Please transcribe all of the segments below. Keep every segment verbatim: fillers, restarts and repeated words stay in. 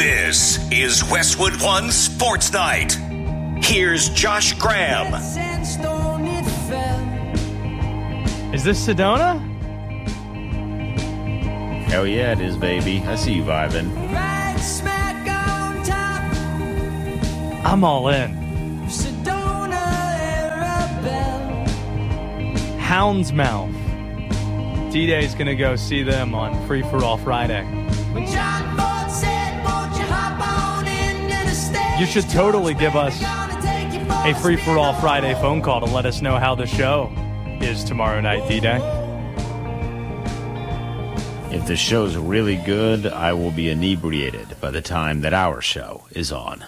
This is Westwood One Sports Night. Here's Josh Graham. Is this Sedona? Hell yeah, it is, baby. I see you vibing. I'm all in. Houndsmouth. D-Day's going to go see them on Free For All Friday. You should totally give us a Free For All Friday phone call to let us know how the show is tomorrow night, D-Day. If the show's really good, I will be inebriated by the time that our show is on.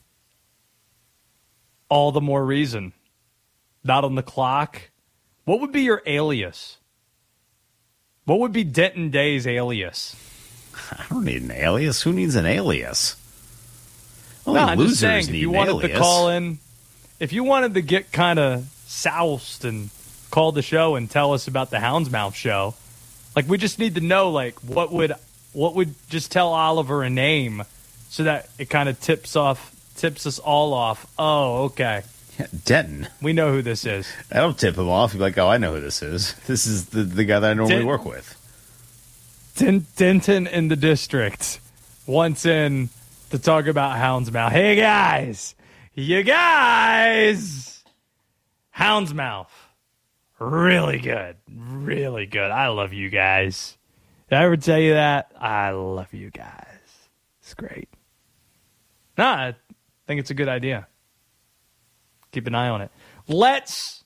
All the more reason. Not on the clock. What would be your alias? What would be Denton Day's alias? I don't need an alias. Who needs an alias? Only no, I'm losers just saying, need if you an wanted alias. to call in, if you wanted to get kind of soused and call the show and tell us about the Houndsmouth show, like we just need to know, like what would what would just tell Oliver a name so that it kind of tips off tips us all off. Oh, okay. Yeah, Denton. We know who this is. I don't tip him off. He'd be like, oh, I know who this is. This is the, the guy that I normally Dent- work with. Dent- Denton in the district wants in to talk about Houndsmouth. Hey, guys. You guys. Houndsmouth. Really good. Really good. I love you guys. Did I ever tell you that? I love you guys. It's great. No, I think it's a good idea. Keep an eye on it. Let's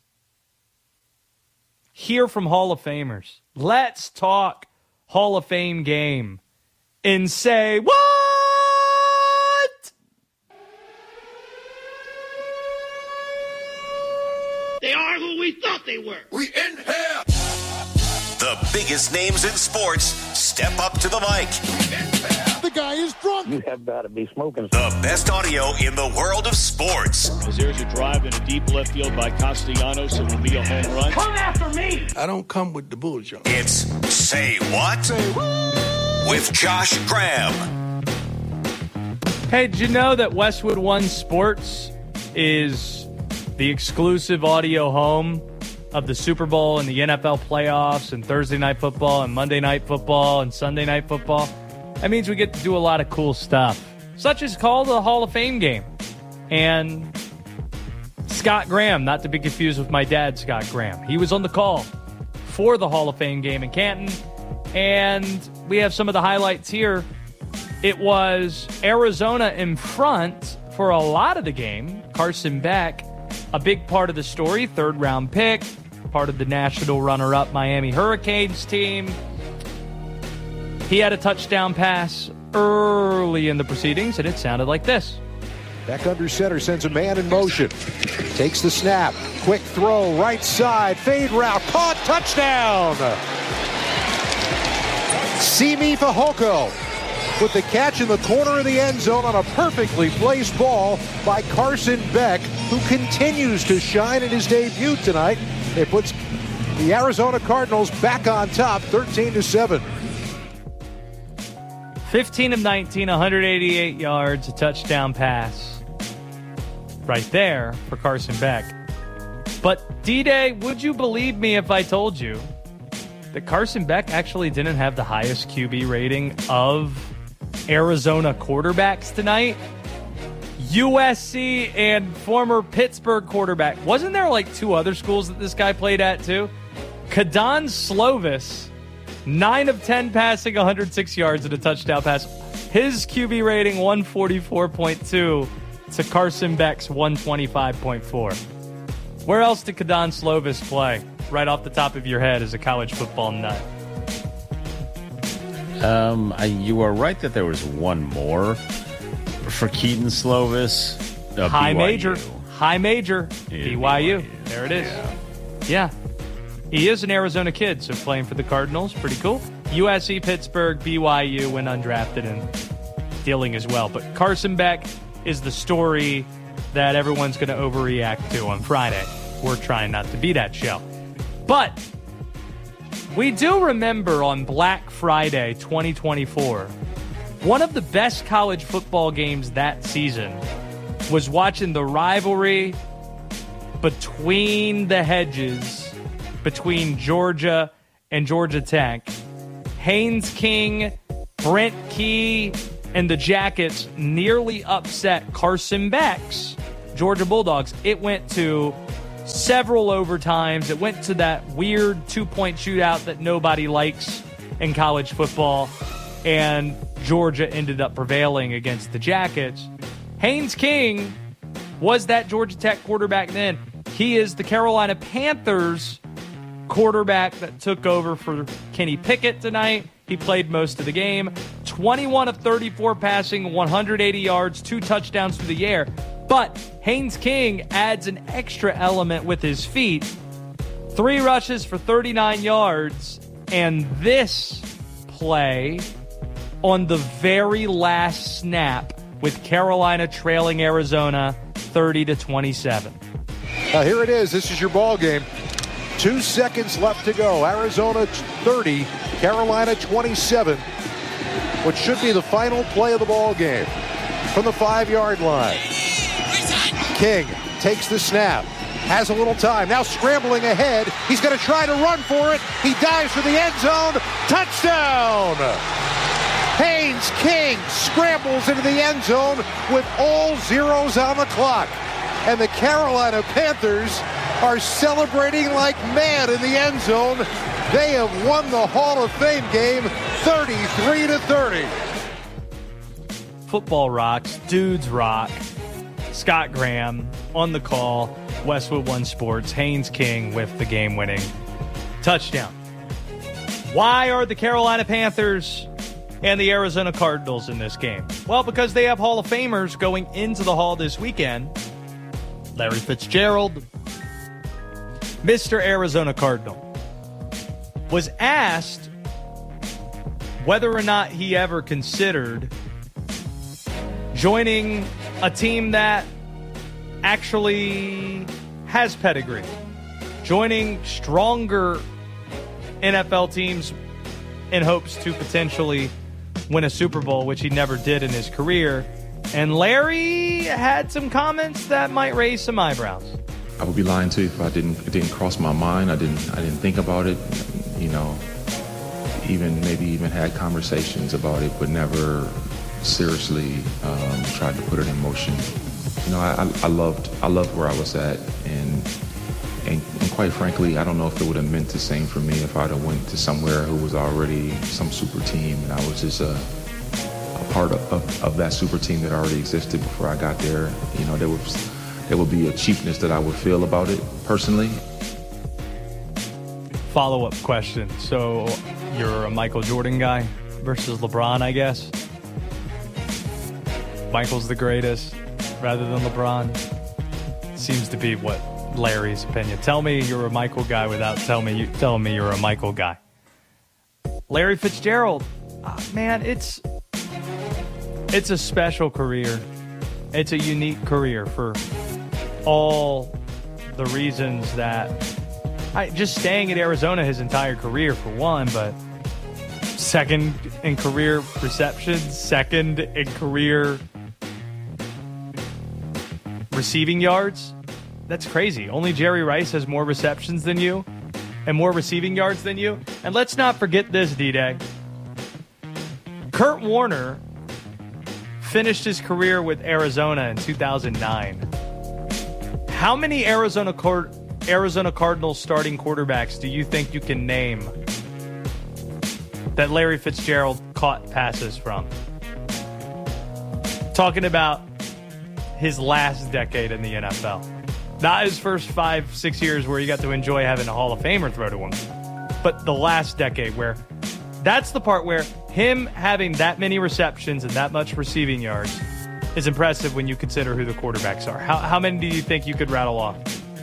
hear from Hall of Famers. Let's talk Hall of Fame game and say, what? They are who we thought they were. We in here. The biggest names in sports step up to the mic. The guy is drunk. You have got to be smoking. The best audio in the world of sports. As there's a drive in a deep left field by Castellanos, it will be a home run. Come after me. I don't come with the bullshit. It's Say What? Say what? With Josh Graham. Hey, did you know that Westwood One Sports is the exclusive audio home of the Super Bowl and the N F L playoffs and Thursday night football and Monday night football and Sunday night football? That means we get to do a lot of cool stuff, such as call the Hall of Fame game. And Scott Graham, not to be confused with my dad, Scott Graham, he was on the call for the Hall of Fame game in Canton. And we have some of the highlights here. It was Arizona in front for a lot of the game. Carson Beck, a big part of the story, third round pick, part of the national runner-up Miami Hurricanes team. He had a touchdown pass early in the proceedings, and it sounded like this. Beck under center, sends a man in motion. Takes the snap. Quick throw, right side, fade route, caught, touchdown! Simi Fehoko with the catch in the corner of the end zone on a perfectly placed ball by Carson Beck, who continues to shine in his debut tonight. It puts the Arizona Cardinals back on top, thirteen to seven. fifteen of nineteen, one hundred eighty-eight yards, a touchdown pass. Right there for Carson Beck. But, D-Day, would you believe me if I told you that Carson Beck actually didn't have the highest Q B rating of Arizona quarterbacks tonight? U S C and former Pittsburgh quarterback. Wasn't there like two other schools that this guy played at too? Kadon Slovis, nine of ten passing, one hundred six yards and a touchdown pass. His Q B rating, one forty-four point two to Carson Beck's one twenty-five point four. Where else did Kadon Slovis play? Right off the top of your head as a college football nut. Um, I, you are right that there was one more for Keaton Slovis. Uh, High B Y U. major. High major. Yeah, B Y U. B Y U. There it is. Yeah. yeah. He is an Arizona kid, so playing for the Cardinals. Pretty cool. U S C, Pittsburgh, B Y U went undrafted and dealing as well. But Carson Beck is the story that everyone's going to overreact to on Friday. We're trying not to be that show. But we do remember on Black Friday twenty twenty-four One of the best college football games that season was watching the rivalry between the hedges between Georgia and Georgia Tech. Haynes King, Brent Key, and the Jackets nearly upset Carson Beck's Georgia Bulldogs. It went to several overtimes. It went to that weird two-point shootout that nobody likes in college football, and Georgia ended up prevailing against the Jackets. Haynes King was that Georgia Tech quarterback then. He is the Carolina Panthers quarterback that took over for Kenny Pickett tonight. He played most of the game. twenty-one of thirty-four passing, one hundred eighty yards, two touchdowns through the air. But Haynes King adds an extra element with his feet. Three rushes for thirty-nine yards. And this play on the very last snap with Carolina trailing Arizona thirty to twenty-seven. Now here it is. This is your ball game. Two seconds left to go. Arizona thirty, Carolina twenty-seven. What should be the final play of the ball game from the five-yard line. King takes the snap, has a little time, now scrambling ahead. He's going to try to run for it. He dives for the end zone. Touchdown! Haynes King scrambles into the end zone with all zeros on the clock. And the Carolina Panthers are celebrating like mad in the end zone. They have won the Hall of Fame game thirty-three to thirty. Football rocks. Dudes rock. Scott Graham on the call. Westwood One Sports. Haynes King with the game-winning touchdown. Why are the Carolina Panthers and the Arizona Cardinals in this game? Well, because they have Hall of Famers going into the Hall this weekend. Larry Fitzgerald, Mister Arizona Cardinal, was asked whether or not he ever considered joining a team that actually has pedigree, joining stronger N F L teams in hopes to potentially win a Super Bowl, which he never did in his career. And Larry had some comments that might raise some eyebrows. I would be lying to you if I didn't it didn't cross my mind. I didn't I didn't think about it. You know, even maybe even had conversations about it, but never seriously um, tried to put it in motion. You know, I, I loved I loved where I was at, and, and and quite frankly, I don't know if it would have meant the same for me if I'd have went to somewhere who was already some super team, and I was just a. part of, of, of that super team that already existed before I got there. You know, there was there would be a cheapness that I would feel about it personally. Follow-up question. So you're a Michael Jordan guy versus LeBron, I guess? Michael's the greatest rather than LeBron? Seems to be what Larry's opinion. Tell me you're a Michael guy without tell me you, telling me you're a Michael guy. Larry Fitzgerald, uh, man, it's... It's a special career. It's a unique career for all the reasons that I just staying at Arizona his entire career for one, but second in career receptions, second in career receiving yards. That's crazy. Only Jerry Rice has more receptions than you and more receiving yards than you. And let's not forget this, D-Day. Kurt Warner finished his career with Arizona in two thousand nine. How many Arizona Car- Arizona Cardinals starting quarterbacks do you think you can name that Larry Fitzgerald caught passes from? Talking about his last decade in the N F L. Not his first five, six years where he got to enjoy having a Hall of Famer throw to him, but the last decade where that's the part where him having that many receptions and that much receiving yards is impressive when you consider who the quarterbacks are. How, how many do you think you could rattle off?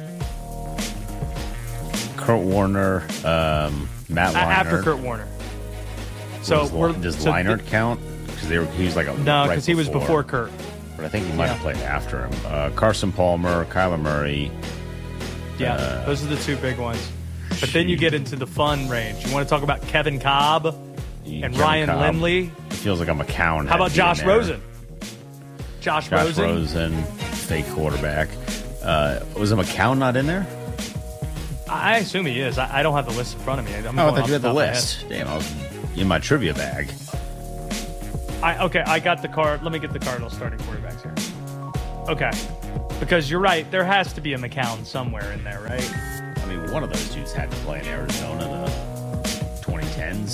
Kurt Warner, um, Matt Leinart. After Kurt Warner. So does, we're, does so Leinart th- count? Because they were he was like a no, because right he was before Kurt. But I think he might yeah. have played after him. Uh, Carson Palmer, Kyler Murray. Yeah, uh, those are the two big ones. But then you get into the fun range. You want to talk about Kevin Cobb and Kevin Ryan Cobb. Lindley? feels like a McCown. How about Josh Rosen? Josh, Josh Rosen? Rosen, fake quarterback. Uh, was a McCown not in there? I assume he is. I, I don't have the list in front of me. I'm oh, I going thought you had off the top of my list. head. Damn, I was in my trivia bag. I, okay, I got the card. Let me get the Cardinals starting quarterbacks here. Okay. Because you're right. There has to be a McCown somewhere in there, right? I mean, one of those dudes had to play in Arizona in the twenty tens.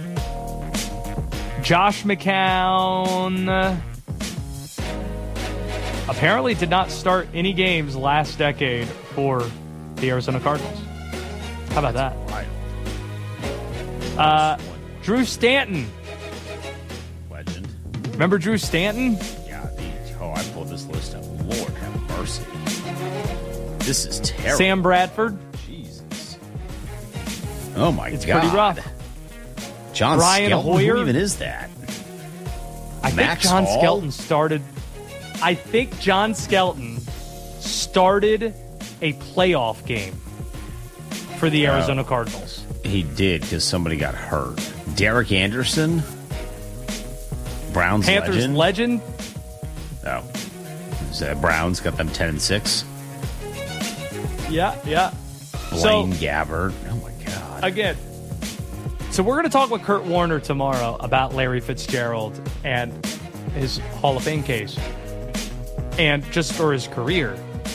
Josh McCown apparently did not start any games last decade for the Arizona Cardinals. How about that? Uh, Drew Stanton. Legend. Remember Drew Stanton? Yeah, the, oh, I pulled this list up. Lord have mercy. This is terrible. Sam Bradford. Jesus. Oh, my It's God. pretty rough. John Brian Skelton? Hoyer? Who even is that? I Max think John Hall? Skelton started. I think John Skelton started a playoff game for the Arizona Oh. Cardinals. He did because somebody got hurt. Derek Anderson? Browns Panthers legend? legend. Oh. Is that Browns got them ten and six? Yeah, yeah. Blaine So- Gabbert. Oh, my God. Again, so we're going to talk with Kurt Warner tomorrow about Larry Fitzgerald and his Hall of Fame case and just for his career.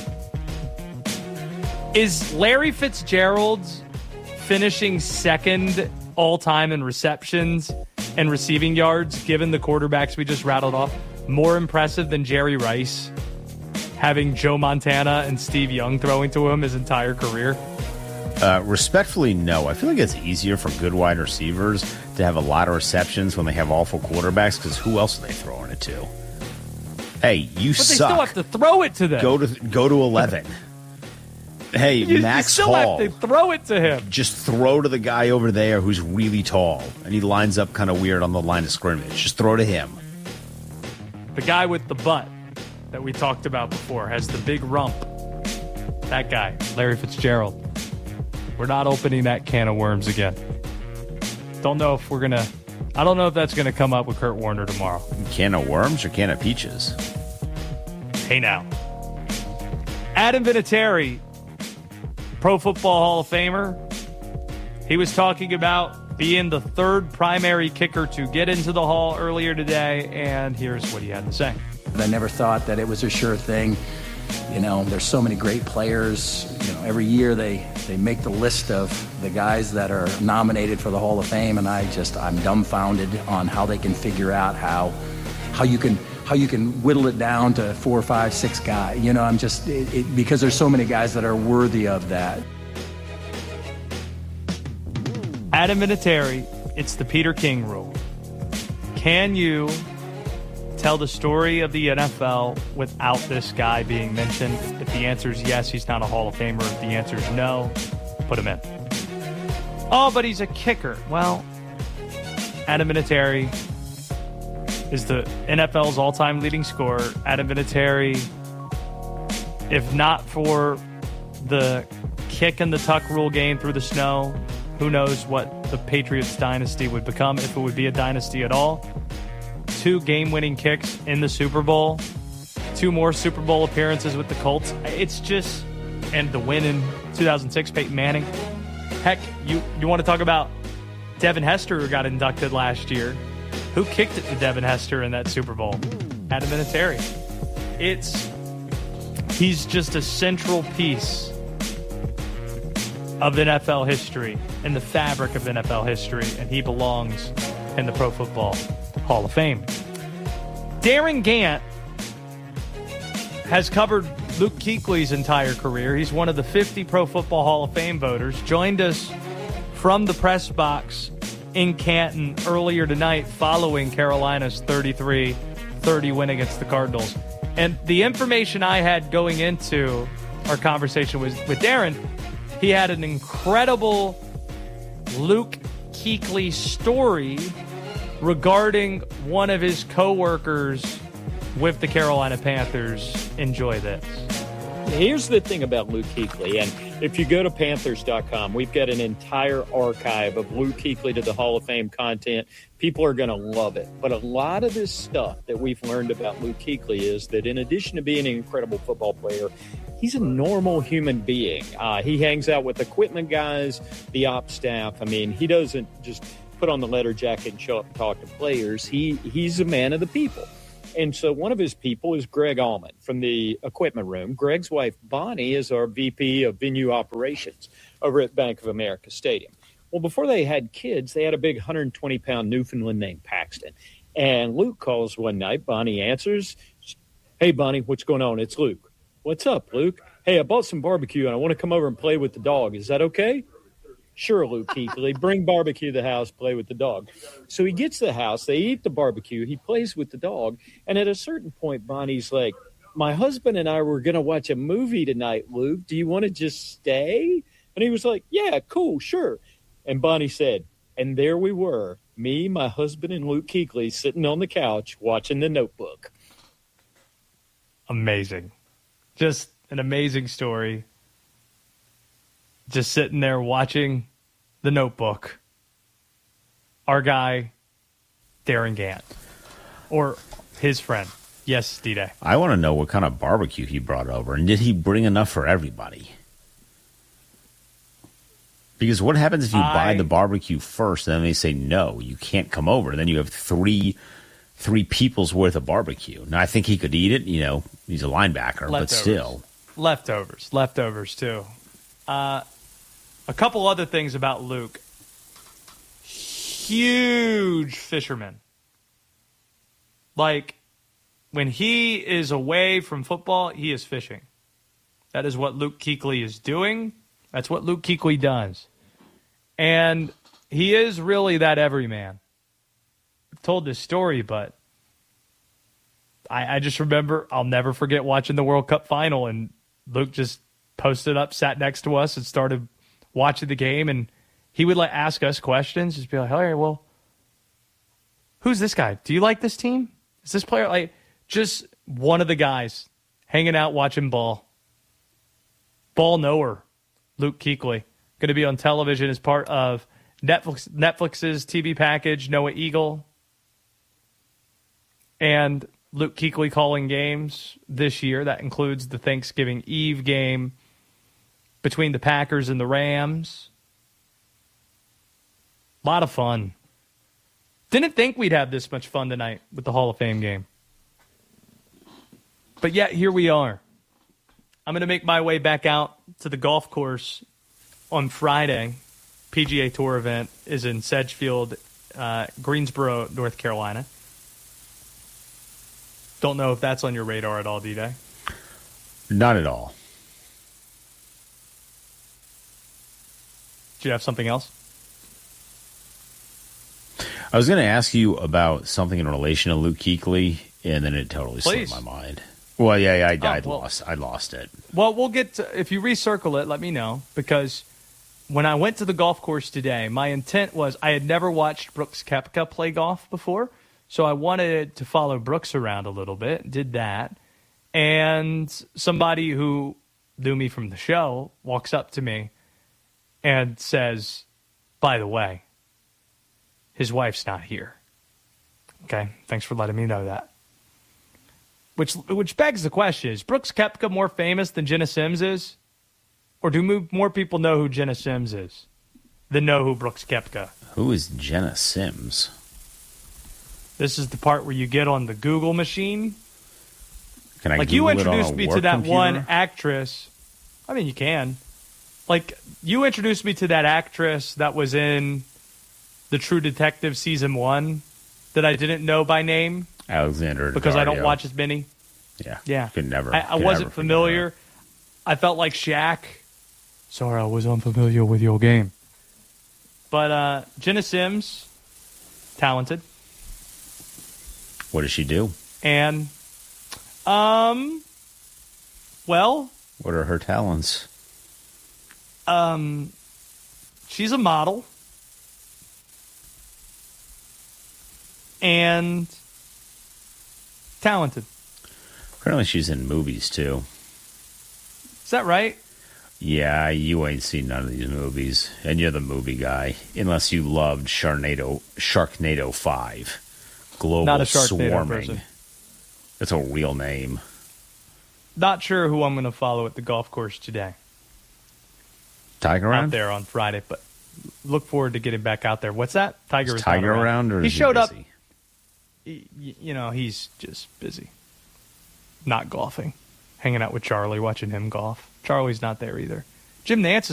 Is Larry Fitzgerald finishing second all-time in receptions and receiving yards, given the quarterbacks we just rattled off, more impressive than Jerry Rice having Joe Montana and Steve Young throwing to him his entire career? Uh, respectfully, no. I feel like it's easier for good wide receivers to have a lot of receptions when they have awful quarterbacks because who else are they throwing it to? Hey, you But they suck. still have to throw it to them. Go to go to eleven. Hey, you, Max you still Hall. have to throw it to him. Just throw to the guy over there who's really tall and he lines up kind of weird on the line of scrimmage. Just throw to him. The guy with the butt that we talked about before has the big rump. That guy, Larry Fitzgerald. We're not opening that can of worms again. Don't know if we're going to... I don't know if that's going to come up with Kurt Warner tomorrow. Can of worms or can of peaches? Hey now. Adam Vinatieri, Pro Football Hall of Famer. He was talking about being the third primary kicker to get into the Hall earlier today, and here's what he had to say. I never thought that it was a sure thing. You know, there's so many great players. You know, every year they, they make the list of the guys that are nominated for the Hall of Fame, and I just I'm dumbfounded on how they can figure out how how you can how you can whittle it down to four, five, six guys. You know, I'm just it, it, because there's so many guys that are worthy of that. Adam Vinatieri, it's the Peter King rule. Can you tell the story of the N F L without this guy being mentioned? If the answer is yes, he's not a Hall of Famer. If the answer is no, put him in. Oh, but he's a kicker. Well, Adam Vinatieri is the N F L's all-time leading scorer. Adam Vinatieri, if not for the kick and the tuck rule game through the snow, who knows what the Patriots dynasty would become, if it would be a dynasty at all. Two game-winning kicks in the Super Bowl. Two more Super Bowl appearances with the Colts. It's just... And the win in two thousand six, Peyton Manning. Heck, you, you want to talk about Devin Hester, who got inducted last year. Who kicked it to Devin Hester in that Super Bowl? Adam Vinatieri. It's... He's just a central piece of N F L history and the fabric of N F L history, and he belongs in the Pro Football Hall of Fame. Darren Gant has covered Luke Kuechly's entire career. He's one of the fifty Pro Football Hall of Fame voters. Joined us from the press box in Canton earlier tonight following Carolina's thirty-three thirty win against the Cardinals. And the information I had going into our conversation was with Darren, he had an incredible Luke Kuechly story regarding one of his coworkers with the Carolina Panthers. Enjoy this. Here's the thing about Luke Kuechly, and if you go to Panthers dot com, we've got an entire archive of Luke Kuechly to the Hall of Fame content. People are going to love it. But a lot of this stuff that we've learned about Luke Kuechly is that in addition to being an incredible football player, he's a normal human being. Uh, he hangs out with equipment guys, the ops staff. I mean, he doesn't just put on the leather jacket and show up and talk to players. He He's a man of the people. And so one of his people is Greg Allman from the equipment room. Greg's wife, Bonnie, is our V P of venue operations over at Bank of America Stadium. Well, before they had kids, they had a big one hundred twenty pound Newfoundland named Paxton. And Luke calls one night. Bonnie answers. Hey, Bonnie, what's going on? It's Luke. What's up, Luke? Hey, I bought some barbecue, and I want to come over and play with the dog. Is that okay? Sure, Luke Kuechly. Bring barbecue to the house, play with the dog. So he gets to the house. They eat the barbecue. He plays with the dog. And at a certain point, Bonnie's like, my husband and I were going to watch a movie tonight, Luke. Do you want to just stay? And he was like, yeah, cool, sure. And Bonnie said, and there we were, me, my husband, and Luke Kuechly sitting on the couch watching The Notebook. Amazing. Just an amazing story. Just sitting there watching The Notebook. Our guy, Darren Gant. Or his friend. Yes, D-Day. I want to know what kind of barbecue he brought over. And did he bring enough for everybody? Because what happens if you I, buy the barbecue first and then they say, no, you can't come over. And then you have three three people's worth of barbecue. Now, I think he could eat it. You know, he's a linebacker, leftovers. But still. Leftovers. Leftovers, too. Uh, a couple other things about Luke. Huge fisherman. Like, when he is away from football, he is fishing. That is what Luke Kuechly is doing. That's what Luke Kuechly does. And he is really that everyman. I've told this story, but I, I just remember, I'll never forget watching the World Cup final, and Luke just posted up, sat next to us, and started watching the game, and he would like ask us questions, just be like, hey, well, who's this guy? Do you like this team? Is this player like just one of the guys hanging out watching ball? Ball knower, Luke Kuechly. Going to be on television as part of Netflix Netflix's T V package, Noah Eagle. And Luke Kuechly calling games this year. That includes the Thanksgiving Eve game between the Packers and the Rams. A lot of fun. Didn't think we'd have this much fun tonight with the Hall of Fame game. But yet, here we are. I'm going to make my way back out to the golf course on Friday. P G A Tour event is in Sedgefield, uh, Greensboro, North Carolina. Don't know if that's on your radar at all, D-Day. Not at all. Do you have something else? I was going to ask you about something in relation to Luke Kuechly, and then it totally Please. slipped my mind. Well, yeah, yeah I, oh, I'd well, lost. I lost it. Well, we'll get to, if you recircle it, let me know, because when I went to the golf course today, my intent was I had never watched Brooks Koepka play golf before, so I wanted to follow Brooks around a little bit. Did that, and somebody who knew me from the show walks up to me and says, "By the way, his wife's not here." Okay, thanks for letting me know that. Which which begs the question, is Brooks Koepka more famous than Jenna Sims is? Or do more people know who Jenna Sims is than know who Brooks Koepka? Who is Jenna Sims? This is the part where you get on the Google machine. Can I like Google you introduced it on a me work to that computer? one actress. I mean, you can. Like, you introduced me to that actress that was in the True Detective season one that I didn't know by name. Alexander Because Daddario. I don't watch as many. Yeah. Yeah. Could never. I, I could wasn't never familiar. I felt like Shaq. Sorry, I was unfamiliar with your game. But uh, Jenna Sims, talented. What does she do? And, um, well. What are her talents? Um, she's a model. And talented. Apparently she's in movies, too. Is that right? Yeah, you ain't seen none of these movies, and you're the movie guy, unless you loved Sharknado, Sharknado five, Global Not a Sharknado Swarming. person. That's a real name. Not sure who I'm going to follow at the golf course today. Tiger Round? Out there on Friday, but look forward to getting back out there. What's that? Tiger is is Tiger around. around, or he is showed he up. busy? He, you know, he's just busy. Not golfing. Hanging out with Charlie, watching him golf. Charlie's not there either. Jim Nance is